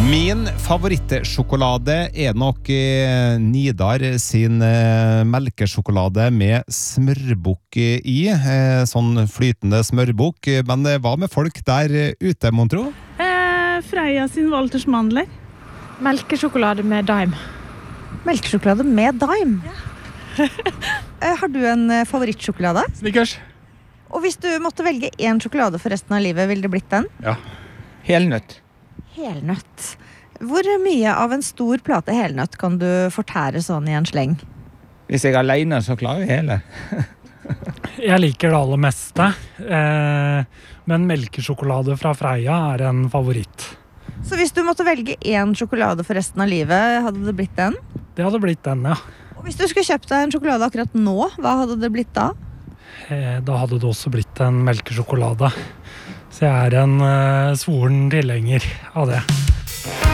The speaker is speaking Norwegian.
Min favorittsjokolade nok Nidar sin melkesjokolade med smørbukk i, sånn flytende smørbukk. Men hva med folk der ute, mon tro? Freia sin Walters mandler. Melkesjokolade med daim. Melkesjokolade med daim? Ja. Har du en favorittsjokolade? Snickers. Og hvis du måtte velge en sjokolade for resten av livet, ville det blitt den? Ja. Helnøtt. Helnøtt. Hvor mye av en stor plate helnøtt kan du fortære sånn i en sleng? Hvis jeg er alene, så klarer jeg hele. Jeg liker det aller meste, men melkesjokolade fra Freia er en favoritt. Så hvis du måtte velge en sjokolade for resten av livet, hadde det blitt den? Det hadde blitt den, ja. Og hvis du skulle kjøpt deg en sjokolade akkurat nå, hva hadde det blitt da? Da hadde det også blitt en melkesjokolade. Så jeg er en svoren tilhenger av det.